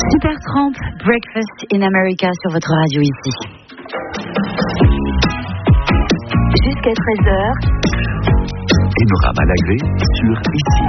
Supertramp, Breakfast in America sur votre radio ici. Jusqu'à 13h. Enora Malagré sur ici.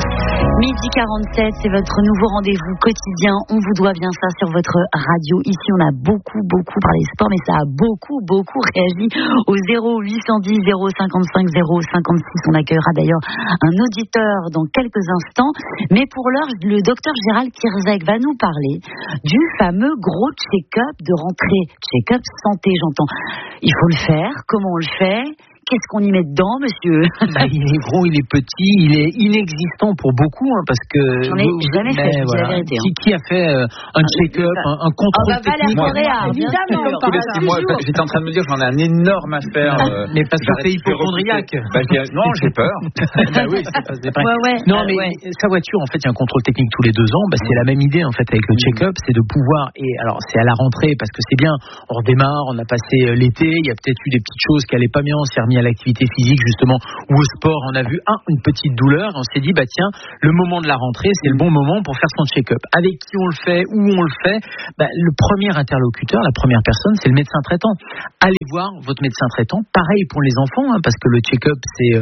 Midi 47, c'est votre nouveau rendez-vous quotidien. On vous doit bien ça sur votre radio. Ici, on a beaucoup parlé sport, mais ça a beaucoup réagi au 0810 055 056. On accueillera d'ailleurs un auditeur dans quelques instants. Mais pour l'heure, le docteur Gérald Kierzek va nous parler du fameux gros check-up de rentrée. Check-up santé, j'entends. Il faut le faire. Comment on le fait ? Qu'est-ce qu'on y met dedans, monsieur ? Il est gros, il est petit, il est inexistant pour beaucoup, parce que... J'en ai jamais fait, je dis la vérité. Qui a fait un check-up, un contrôle technique ? Évidemment, tous les 6 mois, j'étais en train de me dire, j'en ai un énorme à faire. Mais parce que t'es hypochondriaque. Non, j'ai peur. Oui, c'est pas vrai. Non, mais sa voiture, en fait, il y a un contrôle technique tous les 2 ans. C'est la même idée, en fait, avec le check-up, c'est de pouvoir... Et alors, c'est à la rentrée, parce que c'est bien, on redémarre, on a passé l'été, il y a peut-être eu des petites choses qui allaient pas bien, on s'est remis à l'activité physique justement ou au sport, on a vu une petite douleur, on s'est dit tiens, le moment de la rentrée, c'est le bon moment pour faire son check-up. Avec qui on le fait, où on le fait, le premier interlocuteur, la première personne, c'est le médecin traitant. Allez voir votre médecin traitant, pareil pour les enfants, parce que le check-up c'est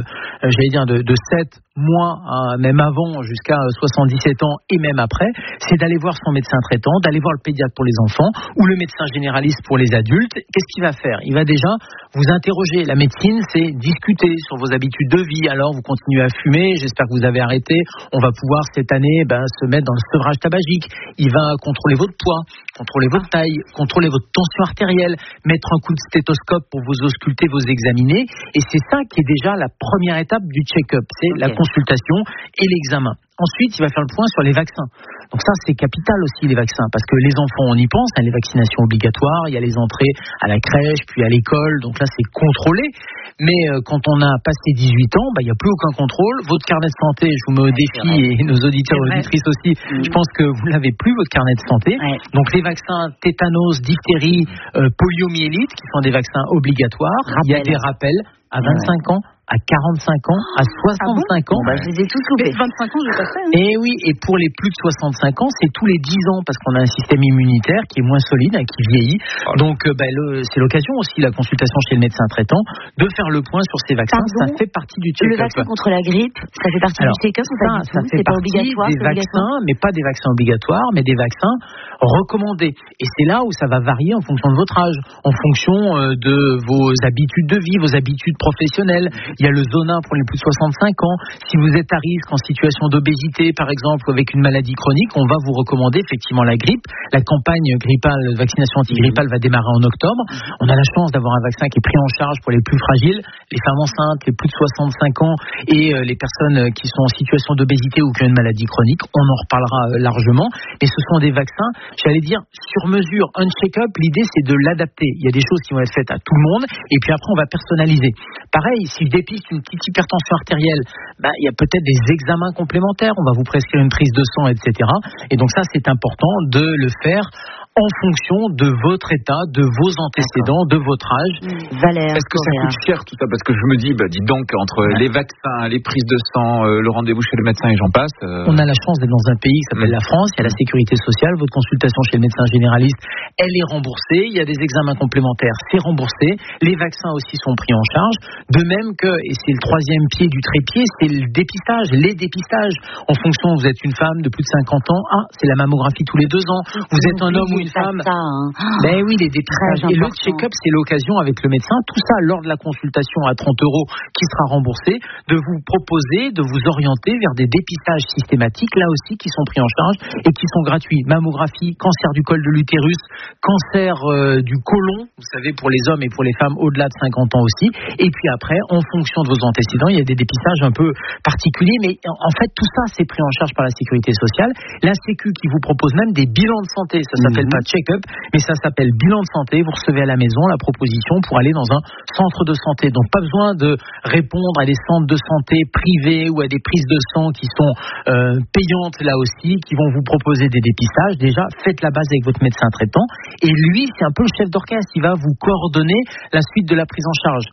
de 7 mois, même avant, jusqu'à 77 ans et même après, c'est d'aller voir son médecin traitant, d'aller voir le pédiatre pour les enfants ou le médecin généraliste pour les adultes. Qu'est-ce qu'il va faire ? Il va déjà vous interroger. La médecine, c'est discuter sur vos habitudes de vie. Alors, vous continuez à fumer, j'espère que vous avez arrêté. On va pouvoir cette année se mettre dans le sevrage tabagique. Il va contrôler votre poids, contrôler votre taille, contrôler votre tension artérielle, mettre un coup de stéthoscope pour vous ausculter, vous examiner. Et c'est ça qui est déjà la première étape du check-up. C'est la consultation et l'examen. Ensuite, il va faire le point sur les vaccins. Donc ça, c'est capital aussi, les vaccins, parce que les enfants, on y pense, les vaccinations obligatoires, il y a les entrées à la crèche, puis à l'école, donc là, c'est contrôlé. Mais quand on a passé 18 ans, il n'y a plus aucun contrôle. Votre carnet de santé, je vous mets au défi, et nos auditeurs et auditrices aussi, je pense que vous n'avez plus, votre carnet de santé. Ouais. Donc les vaccins tétanos, diphtérie, poliomyélite, qui sont des vaccins obligatoires. Il y a des rappels à 25 ans, à 45 ans, à 65 ans. Je les ai tous loupés. 25 ans, je l'ai pas fait. Et oui, et pour les plus de 65 ans, c'est tous les 10 ans, parce qu'on a un système immunitaire qui est moins solide, qui vieillit. Donc, c'est l'occasion aussi, la consultation chez le médecin traitant, de faire le point sur ces vaccins. Ça fait partie du check-up. Le vaccin contre la grippe, ça fait partie du check-up ou pas du tout ? Ça fait partie des vaccins, mais pas des vaccins obligatoires, mais des vaccins recommandés. Et c'est là où ça va varier en fonction de votre âge, en fonction de vos habitudes de vie, vos habitudes professionnelles. Il y a le Zona pour les plus de 65 ans. Si vous êtes à risque en situation d'obésité, par exemple, ou avec une maladie chronique, on va vous recommander effectivement la grippe. La campagne grippale, vaccination antigrippale va démarrer en octobre. On a la chance d'avoir un vaccin qui est pris en charge pour les plus fragiles, les femmes enceintes, les plus de 65 ans et les personnes qui sont en situation d'obésité ou qui ont une maladie chronique. On en reparlera largement. Mais ce sont des vaccins, j'allais dire, sur mesure. Un check-up, l'idée, c'est de l'adapter. Il y a des choses qui vont être faites à tout le monde et puis après, on va personnaliser. Pareil, si je dépiste une petite hypertension artérielle, il y a peut-être des examens complémentaires, on va vous prescrire une prise de sang, etc. Et donc ça, c'est important de le faire en fonction de votre état, de vos antécédents, de votre âge. Valère, est-ce que ça coûte cher tout ça ? Parce que je me dis, dis donc, entre les vaccins, les prises de sang, le rendez-vous chez le médecin et j'en passe... On a la chance d'être dans un pays qui s'appelle la France, il y a la sécurité sociale, votre consultation chez le médecin généraliste, elle est remboursée, il y a des examens complémentaires, c'est remboursé, les vaccins aussi sont pris en charge, de même que, et c'est le troisième pied du trépied, c'est le dépistage, les dépistages. En fonction, vous êtes une femme de plus de 50 ans, c'est la mammographie tous les 2 ans, vous êtes un homme ou une femme. Ben oui, les dépistages. Et le check-up, c'est l'occasion avec le médecin, tout ça lors de la consultation à 30 € qui sera remboursé, de vous proposer, de vous orienter vers des dépistages systématiques, là aussi, qui sont pris en charge et qui sont gratuits. Mammographie, cancer du col de l'utérus, cancer du côlon, vous savez, pour les hommes et pour les femmes au-delà de 50 ans aussi. Et puis après, en fonction de vos antécédents, il y a des dépistages un peu particuliers, mais en fait, tout ça, c'est pris en charge par la sécurité sociale. La Sécu qui vous propose même des bilans de santé, ça s'appelle pas check-up, mais ça s'appelle bilan de santé. Vous recevez à la maison la proposition pour aller dans un centre de santé. Donc pas besoin de répondre à des centres de santé privés ou à des prises de sang qui sont payantes là aussi, qui vont vous proposer des dépistages. Déjà, faites la base avec votre médecin traitant. Et lui, c'est un peu le chef d'orchestre. Il va vous coordonner la suite de la prise en charge.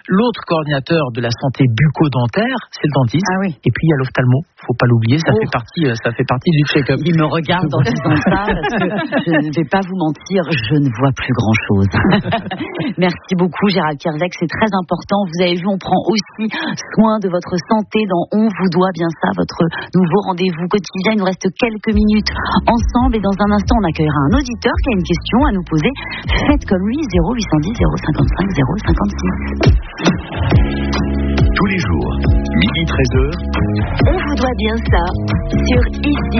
L'autre coordinateur de la santé bucco-dentaire, c'est le dentiste. Ah oui. Et puis il y a l'ophtalmo. Faut pas l'oublier, ça fait partie du check-up. Il me regarde en disant ça parce que je ne vais pas vous mentir, je ne vois plus grand-chose. Merci beaucoup Gérald Kervec, c'est très important. Vous avez vu, on prend aussi soin de votre santé dans On vous doit bien ça, votre nouveau rendez-vous quotidien. Il nous reste quelques minutes ensemble et dans un instant, on accueillera un auditeur qui a une question à nous poser. Faites comme lui, 0810 055 056. Tous les jours, midi 13h. On vous doit bien ça sur Ici.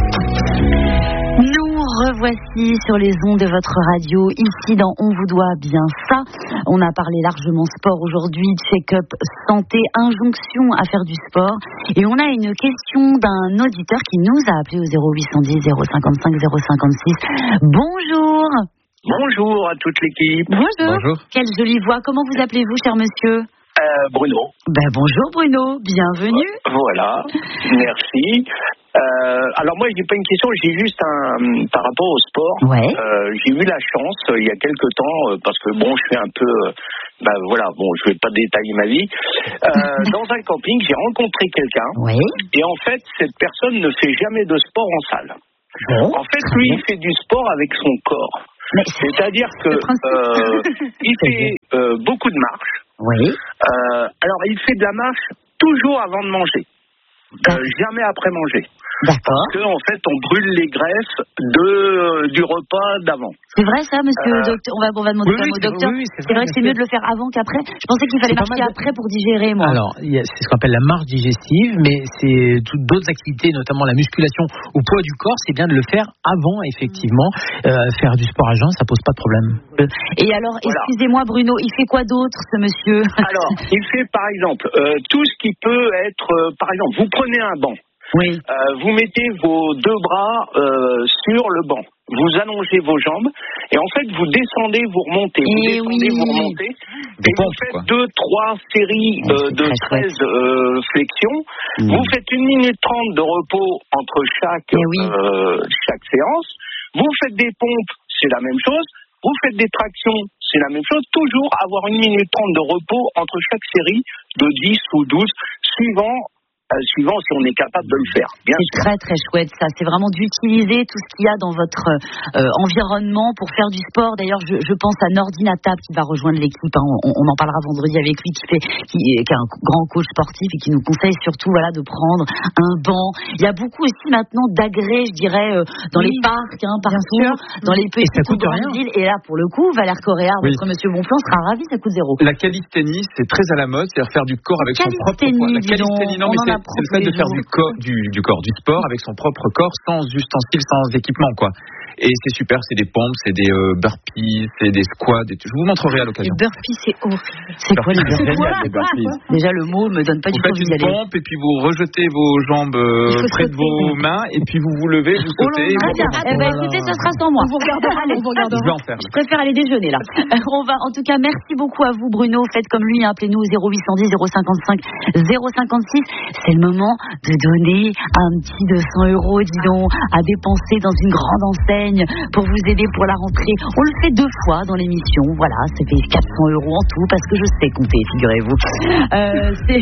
Nous revoici sur les ondes de votre radio, ici dans On vous doit bien ça. On a parlé largement sport aujourd'hui, check-up, santé, injonction à faire du sport. Et on a une question d'un auditeur qui nous a appelé au 0810 055 056. Bonjour. Bonjour à toute l'équipe. Bonjour. Quelle jolie voix. Comment vous appelez-vous, cher monsieur ? Bruno. Bonjour Bruno, bienvenue. Voilà, merci. Alors moi j'ai pas une question, j'ai juste par rapport au sport. Ouais. J'ai eu la chance il y a quelque temps parce que bon je suis un peu je vais pas détailler ma vie. Dans un camping j'ai rencontré quelqu'un. Oui. Et en fait cette personne ne fait jamais de sport en salle. Bon, en fait lui il fait du sport avec son corps. C'est-à-dire que il fait beaucoup de marches. Oui. Alors, il fait de la marche toujours avant de manger. Jamais après manger. D'accord. Parce qu'en fait, on brûle les graisses du repas d'avant. C'est vrai ça, monsieur le docteur? On va demander au docteur. Oui, c'est vrai que c'est mieux de le faire avant qu'après. Je pensais qu'il fallait marcher après pour digérer, moi. Alors, c'est ce qu'on appelle la marche digestive, mais c'est toutes d'autres activités, notamment la musculation au poids du corps, c'est bien de le faire avant, effectivement. Faire du sport à jeun, ça pose pas de problème. Et alors, excusez-moi Bruno, il fait quoi d'autre, ce monsieur? Alors, il fait par exemple tout ce qui peut être, par exemple, vous prenez un banc. Oui. Vous mettez vos deux bras sur le banc. Vous allongez vos jambes et en fait vous descendez, vous remontez, vous remontez. Et vous faites 2-3 séries de 13 flexions. Vous faites 1 minute 30 de repos entre chaque séance. Vous faites des pompes, c'est la même chose. Vous faites des tractions, c'est la même chose. Toujours avoir 1 minute 30 de repos entre chaque série de 10 ou 12, suivant si on est capable de le faire. C'est très très chouette ça, c'est vraiment d'utiliser tout ce qu'il y a dans votre environnement pour faire du sport. D'ailleurs je pense à Nordine Atap qui va rejoindre l'équipe, on en parlera vendredi avec lui, qui est un grand coach sportif et qui nous conseille surtout de prendre un banc. Il y a beaucoup aussi maintenant d'agrès, je dirais, dans les parcs, partout, dans les petites grandes villes. Et là pour le coup, Valère Correa, votre monsieur Bonflant sera ravi, ça coûte 0. La calisthénie, c'est très à la mode, c'est-à-dire faire du corps avec son propre poids. La calisthénie, non, mais c'est le fait de faire du sport avec son propre corps, sans ustensiles, sans équipement, quoi. Et c'est super, c'est des pompes, c'est des burpees, c'est des squats. Je vous montrerai à l'occasion. Les burpees, c'est horrible. C'est quoi les burpees? Déjà, le mot me donne pas du tout envie d'y aller. Vous faites une pompe et puis vous rejetez vos jambes près de vos mains et puis vous levez, vous sautez. Écoutez, ce sera sans moi. On vous regardera. Je vais en faire. Je préfère aller déjeuner là. En tout cas, merci beaucoup à vous Bruno. Faites comme lui, appelez-nous au 0810 055 056. C'est le moment de donner un petit 200 €, dis donc, à dépenser dans une grande enseigne pour vous aider pour la rentrée. On le fait 2 fois dans l'émission. Voilà, ça fait 400 € en tout parce que je sais compter, figurez-vous. C'est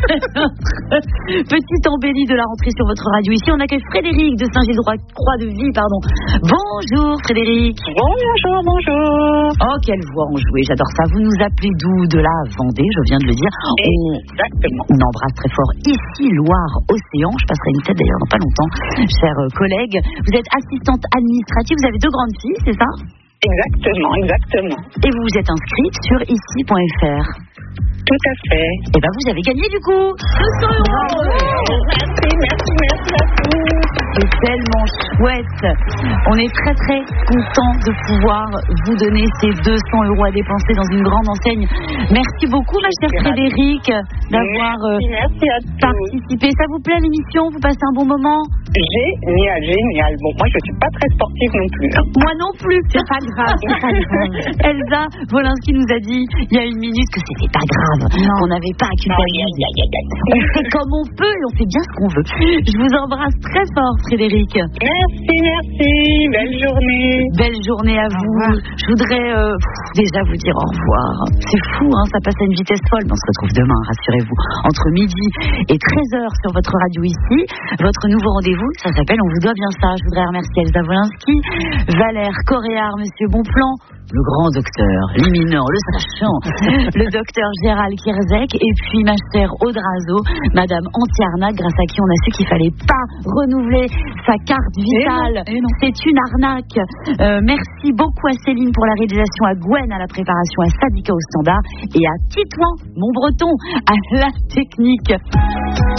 petite embellie de la rentrée sur votre radio. Ici, on accueille Frédéric de Saint-Gilles-Croix-de-Vie. Bonjour Frédéric. Bonjour. Oh, quelle voix enjouée, j'adore ça. Vous nous appelez d'où? De la Vendée, je viens de le dire. Exactement. On embrasse très fort ici Loire-Océan. Je passerai une tête d'ailleurs dans pas longtemps, chers collègues. Vous êtes assistante administrative, vous avez 2 grandes filles, c'est ça? Exactement. Et vous vous êtes inscrite sur ici.fr. Tout à fait. Et vous avez gagné du coup 200 €. Merci à tous. C'est tellement chouette. On est très très content de pouvoir vous donner ces 200 € à dépenser dans une grande enseigne. Merci beaucoup ma chère Frédéric d'avoir participé. Ça vous plaît l'émission? Vous passez un bon moment? Génial. Bon, moi je suis pas très sportive non plus. Moi non plus. C'est pas grave. Elsa Wolinski nous a dit il y a 1 minute que c'était pas grave, qu'on n'avait pas à culpabiliser. On fait comme on peut et on fait bien ce qu'on veut. Je vous embrasse très fort Frédéric. Merci. Belle journée. Belle journée à vous. Je voudrais déjà vous dire au revoir. C'est fou, hein, ça passe à une vitesse folle. Mais on se retrouve demain, rassurez-vous, entre midi et 13h sur votre radio ici. Votre nouveau rendez-vous, ça s'appelle On vous doit bien ça. Je voudrais remercier Elsa Wolinski, Valère Coréard, Monsieur Bonplan, le grand docteur, l'éminent, le sachant, le docteur Gérald Kierzek, et puis ma chère Audrazo, Madame Antiarnac, grâce à qui on a su qu'il fallait pas renouveler sa carte vitale. C'est une arnaque. Merci beaucoup à Céline pour la réalisation, à Gwen à la préparation, à Sadika au standard, et à Titouan, mon breton, à la technique.